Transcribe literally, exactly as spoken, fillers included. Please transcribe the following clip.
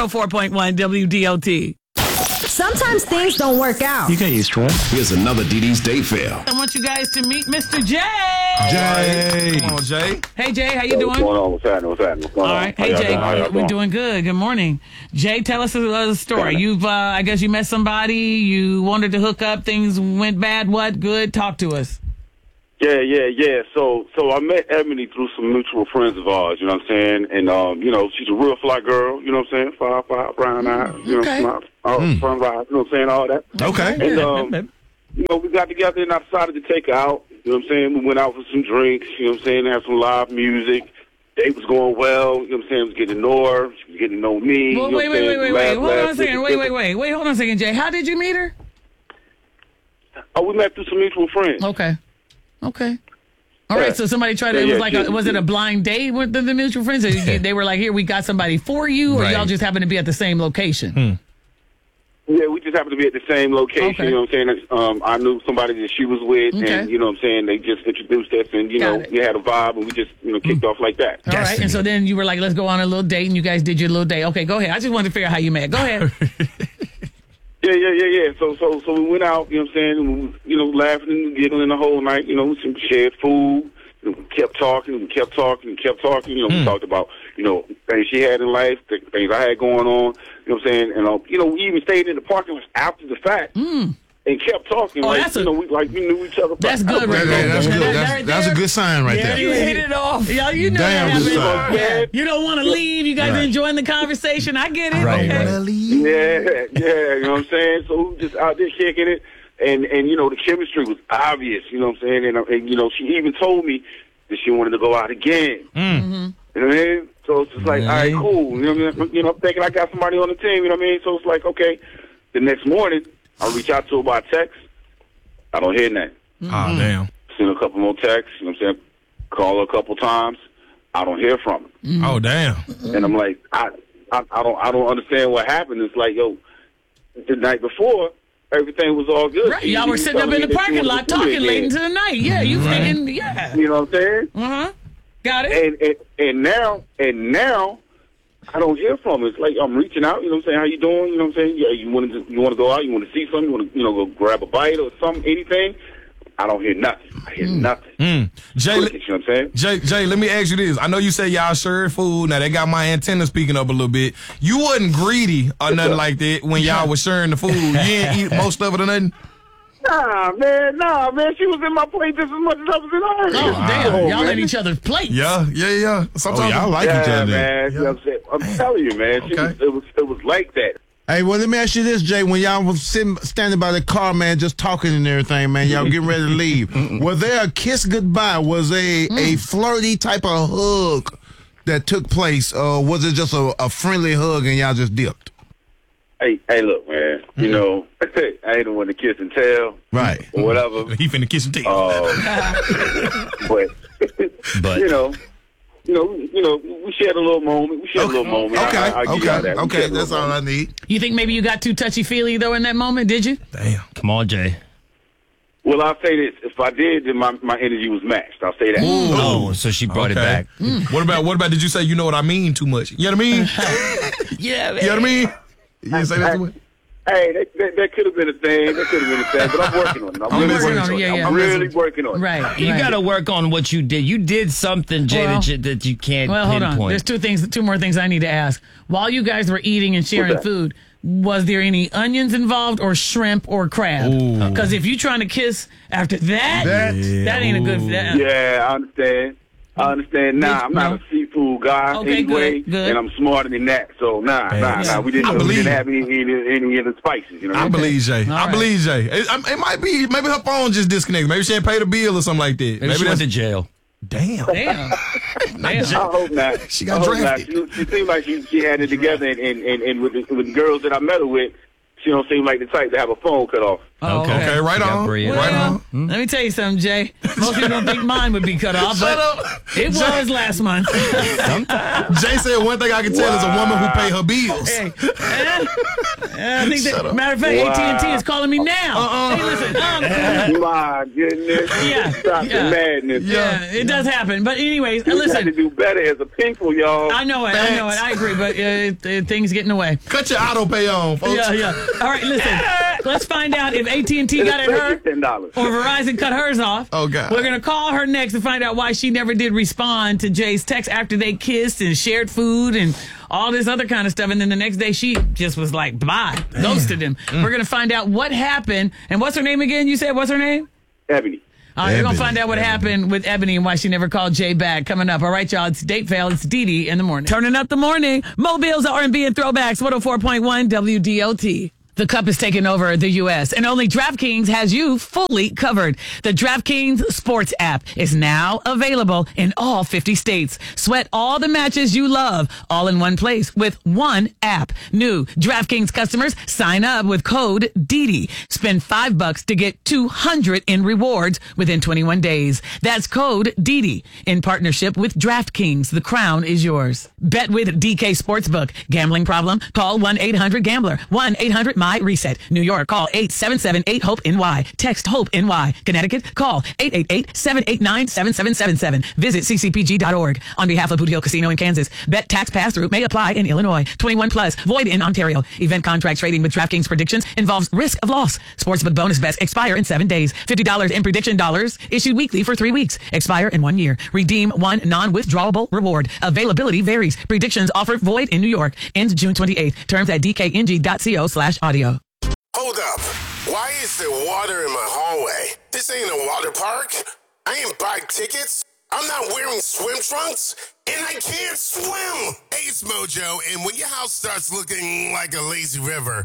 oh four point one W D O T. Sometimes things don't work out. You get used to it. Here's another D D's date fail. I want you guys to meet Mister J. Jay. Come on, Jay. Hey, Jay, how you doing? What's going on? What's happening? What's happening? What's going All on? right. How Hey, y'all Jay, doing? How y'all we're doing? doing good. Good morning. Jay, tell us a, a story. You've, uh, I guess you met somebody, you wanted to hook up, things went bad, what, good? Talk to us. Yeah, yeah, yeah. So, so I met Ebony through some mutual friends of ours. You know what I'm saying? And um, you know, she's a real fly girl. You know what I'm saying? Five, five, brown eyes. You Okay. know, all mm. front eyes. You know what I'm saying? All that. Okay. And um, you know, we got together and I decided to take her out. You know what I'm saying? We went out for some drinks. You know what I'm saying? Have some live music. Date was going well. You know what I'm saying? I was getting to know her. She was getting to know me. Well, you know wait, what I'm wait, wait, saying? wait, Laugh, wait. Hold on a laugh, second. listen, Wait, wait, listen. wait. Wait, hold on a second, Jay. How did you meet her? Oh, we met through some mutual friends. Okay. Okay. All right, Yeah. so somebody tried to, Yeah, it was yeah, like, yeah, a, was it yeah. a blind date with the, the mutual friends? Or you- they were like, here, we got somebody for you, or Right. y'all just happen to be at the same location? Yeah, we just happened to be at the same location. Okay. You know what I'm saying? Um, I knew somebody that she was with, Okay. and you know what I'm saying. They just introduced us, and you Got know it. we had a vibe, and we just you know kicked off like that. All right, and so then you were like, let's go on a little date, and you guys did your little date. Okay, go ahead. I just wanted to figure out how you met. Go ahead. Yeah, yeah, yeah, yeah. So, so, so we went out. You know what I'm saying? And we, was, you know, laughing and giggling the whole night. You know, we shared food. You know, we kept talking. We kept talking. And kept talking. You know, we talked about you know things she had in life, the things I had going on. You know what I'm saying? And uh, you know, we even stayed in the parking lot after the fact. Mm. And kept talking Oh, like that's you a- know, we like we knew each other. That's good, right That- there. that's That- good. that That's, right that's a there. good sign right Yeah, there. you hit it off. Y'all, you know Damn that good happens. sign. Yeah. You don't want to leave. You guys Right. enjoying the conversation. I get it. Right, okay. right. Yeah, yeah, you know what I'm saying? So we just out there kicking it, and, and you know, the chemistry was obvious, you know what I'm saying? And, uh, and you know, she even told me that she wanted to go out again. Mm-hmm. You know what I mean? So it's just like, all right, cool. You know what I mean? You know, I'm thinking I got somebody on the team, you know what I mean? So it's like, okay, the next morning, I reach out to her by text. I don't hear nothing. Ah, damn. Send her a couple more texts, you know what I'm saying? Call her a couple times. I don't hear from her. Oh, damn. And I'm like, I, I, I don't, I don't understand what happened. It's like, yo, the night before, everything was all good. Right. She- Y'all she were was sitting up telling in me the that she parking wanted lot to do it talking late again. into the night. Yeah, you thinking, yeah. You know what I'm saying? Uh-huh. Got it. And, and and now and now, I don't hear from her. It's like I'm reaching out. You know what I'm saying? How you doing? You know what I'm saying? Yeah, you want to you want to go out? You want to see something? You want to you know go grab a bite or something? Anything? I don't hear nothing. I hear nothing. Mm. Jay, You know what I'm saying? Jay, Jay, let me ask you this. I know you say y'all shared food. Now, they got my antennas speaking up a little bit. You wasn't greedy or nothing like that when y'all was sharing the food. You didn't eat most of it or nothing? Nah, man, nah, man. She was in my plate just as much as I was in hers. Oh, damn. Oh, Y'all man. at each other's plates. Yeah, yeah, yeah. Oh, Sometimes y'all like yeah, each other. man. You know what I'm saying? I'm telling you, man. She Okay. was, it was it was like that. Hey, well, let me ask you this, Jay. When y'all was sitting, standing by the car, man, just talking and everything, man, y'all getting ready to leave. Was there a kiss goodbye? Was a a flirty type of hug that took place, or was it just a, a friendly hug and y'all just dipped? Hey, hey, look, man. You know, I ain't the one to kiss and tell, Right. or whatever. he finna kiss and tell. Uh, but, But- you know, you know, you know, we shared a little moment. We shared a little moment. Okay, I, I, I give okay, y'all that. We okay. shared a That's little all I moment. need. You think maybe you got too touchy-feely, though, in that moment, did you? Damn. Come on, Jay. Well, I'll say this: if I did, then my, my energy was matched. I'll say that. Oh, so she brought it Okay. back. What about what about? Did you say you know what I mean too much? You know what I mean? Yeah, man. You know what I mean? You didn't say that too much. Hey, that, that, that could have been a thing. That could have been a thing. But I'm working on it. I'm, I'm really working working on it, on it. yeah, yeah. I'm really working on it. Right. You right. got to work on what you did. You did something, Jay, Well- that, you, that you can't Well, hold on. pinpoint. There's two things, two more things I need to ask. While you guys were eating and sharing What's that? food, was there any onions involved or shrimp or crab? Because if you're trying to kiss after that, that, That- ain't a good. That, Yeah, I understand. I understand. Nah, I'm not No. a seafood guy Okay, anyway, good, good. and I'm smarter than that. So nah, nah, nah. We didn't, I we believe didn't it. have any, any, any of the spices. You know. I believe Jay. All I right. believe Jay. It, I- it might be maybe her phone just disconnected. Maybe she ain't paid a bill or something like that. Maybe she went that's to jail. damn. Damn. Damn. I hope not. She got I hope drafted. Not. She, she seemed like she, she had it together, and, and, and, and with, the, with the girls that I met her with, she don't seem like the type to have a phone cut off. Oh, Okay. Okay, right You got on. bread. Right Well, on. let me tell you something, Jay. Most people don't think mine would be cut off, Shut but up. it was last month. Jay said one thing I can tell is a woman who pay her bills. Hey, eh, eh, I think that, matter of fact, A T and T is calling me now. Uh-uh. Hey, listen, um, My goodness. Yeah, Stop yeah. the madness. yeah, it does happen. But anyways, You got to listen, do better as a people, y'all. I know it, I know it, Facts. I agree, but uh, uh, things get in the way. Cut your auto pay on, folks. Yeah, yeah. All right, listen, let's find out if A T and T got at her ten dollars. or Verizon cut hers off. Oh, God. We're going to call her next to find out why she never did respond to Jay's text after they kissed and shared food and all this other kind of stuff. And then the next day she just was like, bye, ghosted him. Mm. We're going to find out what happened. And what's her name again? You said, what's her name? Ebony. All right, we're going Ebony, to find out what happened with Ebony and why she never called Jay back. Coming up. All right, y'all. It's Date Fail. It's Dee Dee in the morning. Turning up the morning. Mobile's R and B and throwbacks. one oh four point one W D O T. The Cup is taking over the U S, and only DraftKings has you fully covered. The DraftKings Sports app is now available in all fifty states. Sweat all the matches you love, all in one place with one app. New DraftKings customers sign up with code D D. Spend five bucks to get two hundred in rewards within twenty-one days. That's code D D in partnership with DraftKings. The crown is yours. Bet with D K Sportsbook. Gambling problem? Call one eight hundred gambler. one eight hundred my reset. New York, call eight seven seven eight hope N Y. Text HOPE N Y. Connecticut, call eight eight eight seven eight nine seven seven seven seven. Visit c c p g dot org. On behalf of Boot Hill Casino in Kansas, bet tax pass-through may apply in Illinois. twenty-one plus, void in Ontario. Event contract trading with DraftKings predictions involves risk of loss. Sportsbook bonus bets expire in seven days. fifty dollars in prediction dollars issued weekly for three weeks. Expire in one year. Redeem one non-withdrawable reward. Availability varies. Predictions offered void in New York. Ends June twenty-eighth. Terms at d k n g dot co slash audio. Hold up. Why is there water in my hallway? This ain't a water park. I ain't buy tickets. I'm not wearing swim trunks. And I can't swim. Hey, it's Mojo. And when your house starts looking like a lazy river,